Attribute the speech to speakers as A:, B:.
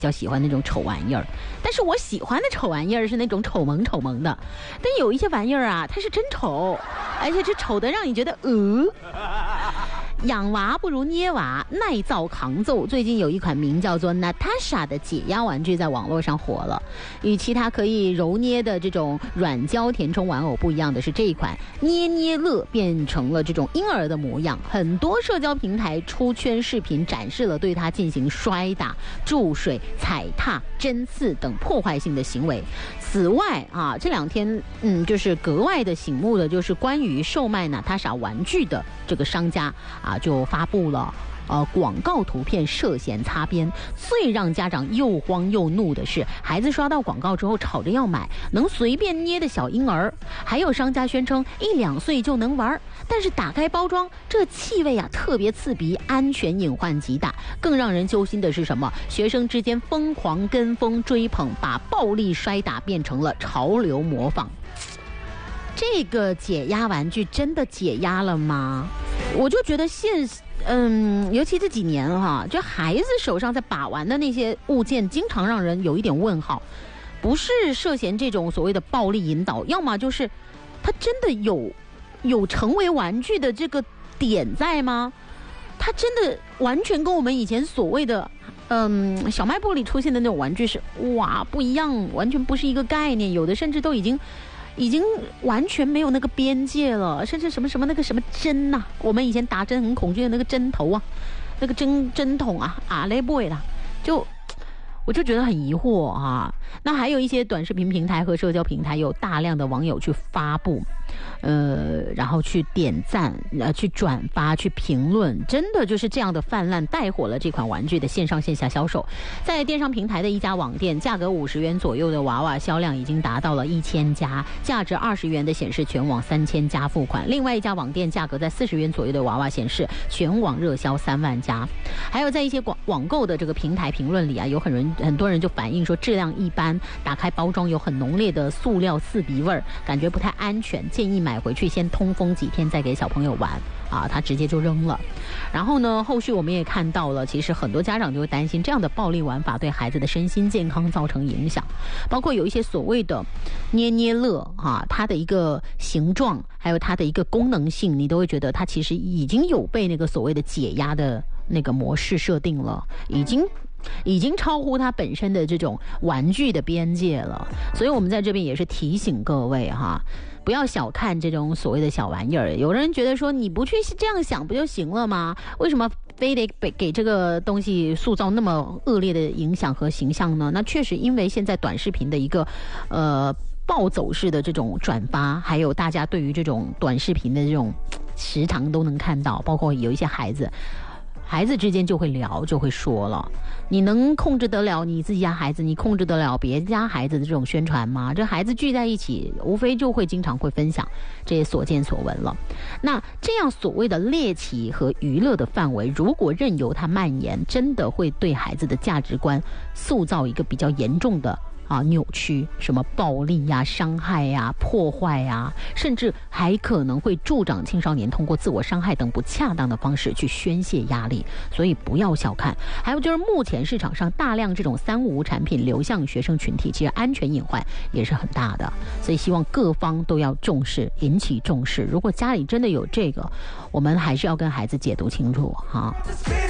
A: 较喜欢那种丑玩意儿，但是我喜欢的丑玩意儿是那种丑萌丑萌的，但有一些玩意儿啊，它是真丑，而且是丑的让你觉得养娃不如捏娃，耐造抗揍。最近有一款名叫做 Natasha 的解压玩具在网络上火了。与其他可以揉捏的这种软胶填充玩偶不一样的是，这一款捏捏乐变成了这种婴儿的模样。很多社交平台出圈视频展示了对它进行摔打、注水、踩踏、针刺等破坏性的行为。此外啊，这两天就是格外的醒目的就是关于售卖 Natasha 玩具的这个商家啊，就发布了广告图片涉嫌擦边。最让家长又慌又怒的是，孩子刷到广告之后吵着要买能随便捏的小婴儿，还有商家宣称1-2岁就能玩，但是打开包装，这气味啊特别刺鼻，安全隐患极大。更让人揪心的是什么？学生之间疯狂跟风追捧，把暴力摔打变成了潮流模仿。这个解压玩具真的解压了吗？我就觉得尤其这几年哈，就孩子手上在把玩的那些物件，经常让人有一点问号。不是涉嫌这种所谓的暴力引导，要么就是他真的有成为玩具的这个点在吗？他真的完全跟我们以前所谓的小卖部里出现的那种玩具是不一样，完全不是一个概念。有的甚至都已经完全没有那个边界了，甚至什么那个什么针啊，我们以前打针很恐惧的那个针头啊，那个针筒啊，那不会啦，我就觉得很疑惑啊。那还有一些短视频平台和社交平台有大量的网友去发布然后去点赞去转发去评论，真的就是这样的泛滥带火了这款玩具的线上线下销售。在电商平台的一家网店，价格50元左右的娃娃销量已经达到了1000家，价值20元的显示全网3000家付款。另外一家网店价格在40元左右的娃娃显示全网热销3万家。还有在一些网购的这个平台评论里啊，有很多人就反映说质量一般，打开包装有很浓烈的塑料刺鼻味儿，感觉不太安全，建议买回去先通风几天再给小朋友玩啊，他直接就扔了。然后呢，后续我们也看到了，其实很多家长就会担心这样的暴力玩法对孩子的身心健康造成影响，包括有一些所谓的捏捏乐它的一个形状还有它的一个功能性，你都会觉得它其实已经有被那个所谓的解压的那个模式设定了，已经超乎它本身的这种玩具的边界了。所以我们在这边也是提醒各位不要小看这种所谓的小玩意儿。有人觉得说你不去这样想不就行了吗？为什么非得给这个东西塑造那么恶劣的影响和形象呢？那确实因为现在短视频的一个暴走式的这种转发，还有大家对于这种短视频的这种时长都能看到，包括有一些孩子之间就会聊，就会说了，你能控制得了你自己家孩子，你控制得了别家孩子的这种宣传吗？这孩子聚在一起，无非就会经常会分享这些所见所闻了。那这样所谓的猎奇和娱乐的范围，如果任由它蔓延，真的会对孩子的价值观塑造一个比较严重的扭曲，什么暴力伤害破坏甚至还可能会助长青少年通过自我伤害等不恰当的方式去宣泄压力，所以不要小看。还有就是目前市场上大量这种3无产品流向学生群体，其实安全隐患也是很大的，所以希望各方都要重视，引起重视。如果家里真的有这个，我们还是要跟孩子解读清楚